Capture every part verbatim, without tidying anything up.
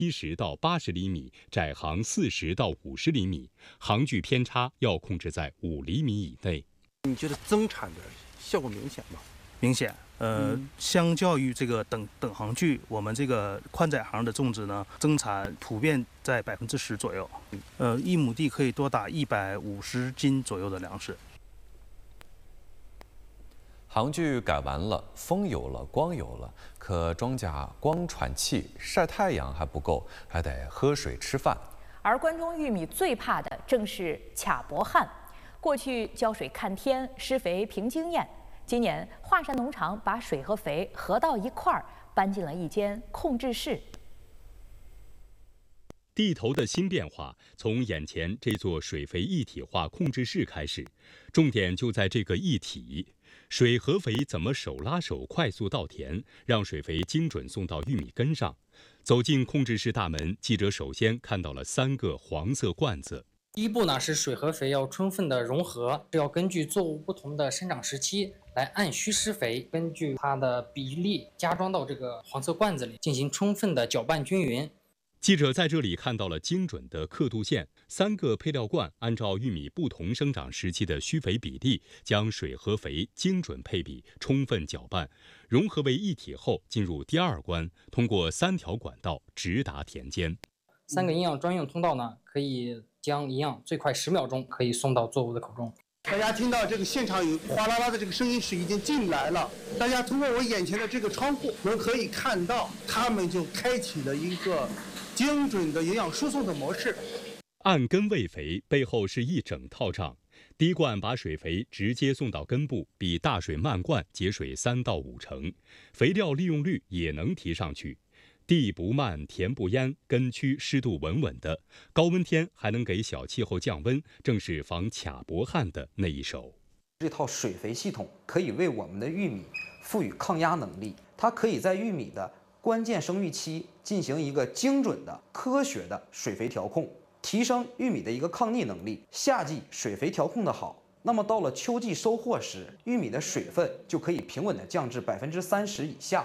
七十到八十厘米，窄航四十到五十厘米，航距偏差要控制在五厘米以内。 你觉得增产的效果明显吗？ 明显。呃，嗯、相较于这个等等航距，我们这个宽窄航的种植呢，增产普遍在百分之十左右。呃，一亩地可以多打一百五十斤左右的粮食。 航距改完了，风有了，光有了，可庄稼光喘气、晒太阳还不够，还得喝水吃饭。 而关中玉米最怕的正是卡脖旱。过去浇水看天，施肥凭经验。今年华山农场把水和肥合到一块儿，搬进了一间控制室。 地头的新变化从眼前这座水肥一体化控制室开始，重点就在这个一体。水和肥怎么手拉手快速稻田，让水肥精准送到玉米根上？走进控制室大门，记者首先看到了三个黄色罐子。 第一步呢是水和肥要充分的融合，要根据作物不同的生长时期来按需施肥，根据它的比例加装到这个黄色罐子里，进行充分的搅拌均匀。 记者在这里看到了精准的刻度线，三个配料罐按照玉米不同生长时期的需肥比例，将水和肥精准配比，充分搅拌，融合为一体后进入第二关，通过三条管道直达田间。 三个营养专用通道呢，可以将营养最快十秒钟可以送到作物的口中。 大家听到这个现场有哗啦啦的这个声音是已经进来了，大家通过我眼前的这个窗户能可以看到，他们就开启了一个精准的营养输送的模式。 按根喂肥背后是一整套账，滴灌把水肥直接送到根部，比大水漫灌节水三到五成，肥料利用率也能提上去。地不漫，田不淹，根区湿度稳稳的，高温天还能给小气候降温，正是防卡脖旱的那一手。 这套水肥系统可以为我们的玉米赋予抗压能力，它可以在玉米的关键生育期进行一个精准的、科学的水肥调控，提升玉米的一个抗逆能力。夏季水肥调控的好，那么到了秋季收获时，玉米的水分就可以平稳的降至百分之三十以下。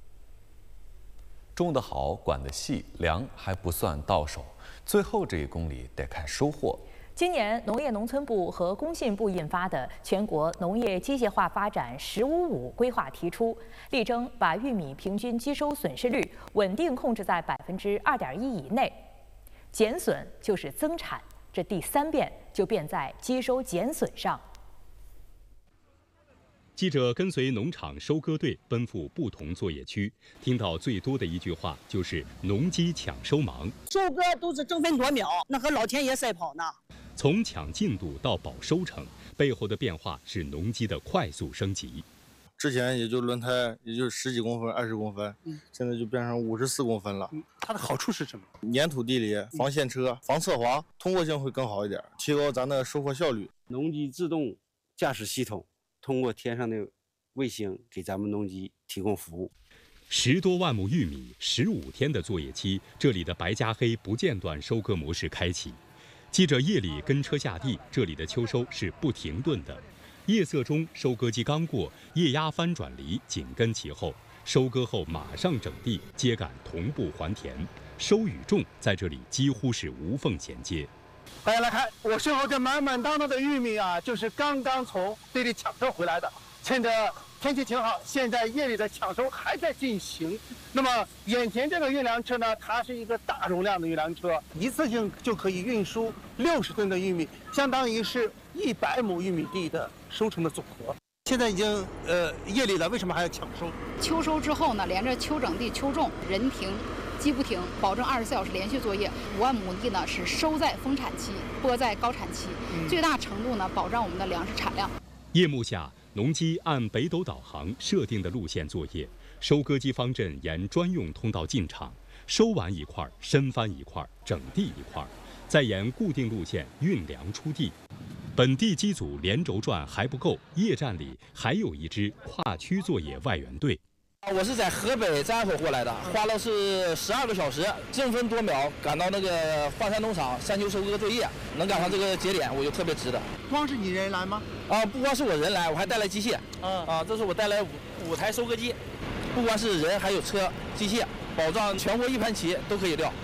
种得好，管得细，粮还不算到手，最后这一公里得看收获。 今年农业农村部和工信部印发的《全国农业机械化发展“十五五”规划》提出，力争把玉米平均基收损失率稳定控制在百分之二点一以内。减损就是增产，这第三变就变在基收减损上。 记者跟随农场收割队奔赴不同作业区，听到最多的一句话就是“农机抢收忙”。 收割都是争分夺秒，那和老天爷赛跑呢。 从抢进度到保收成，背后的变化是农机的快速升级。 之前也就轮胎也就十几公分、二十公分，嗯、现在就变成五十四公分了。 嗯、它的好处是什么？ 粘土地里防陷车、防侧滑，通过性会更好一点，提高咱的收获效率。 农机自动驾驶系统通过天上的卫星给咱们农机提供服务。 十多万亩玉米，十五天的作业期，这里的白加黑不间断收割模式开启。记者夜里跟车下地，这里的秋收是不停顿的。夜色中，收割机刚过，液压翻转犁紧跟其后，收割后马上整地，秸秆同步还田，收与种在这里几乎是无缝衔接。 大家来看，我身后这满满当当的玉米啊，就是刚刚从地里抢收回来的。趁着天气挺好，现在夜里的抢收还在进行。那么眼前这个运粮车呢，它是一个大容量的运粮车，一次性就可以运输六十吨的玉米，相当于是一百亩玉米地的收成的总和。现在已经呃夜里了，为什么还要抢收？ 秋收之后呢，连着秋整地、秋种，人停机不停，保证二十四小时连续作业。五万亩地呢是收在丰产期，播在高产期，嗯、最大程度呢保障我们的粮食产量。 夜幕下，农机按北斗导航设定的路线作业，收割机方阵沿专用通道进场，收完一块，深翻一块，整地一块，再沿固定路线运粮出地。本地机组连轴转还不够，夜站里还有一支跨区作业外援队。 我是在河北张家口过来的，花了是十二个小时，争分夺秒赶到那个华山农场山丘收割作业，能赶上这个节点，我就特别值得。 光是你人来吗？ 啊，不光是我人来，我还带来机械。 嗯啊，这是我带来五五台收割机，不光是人，还有车、机械，保障全国一盘棋都可以撂。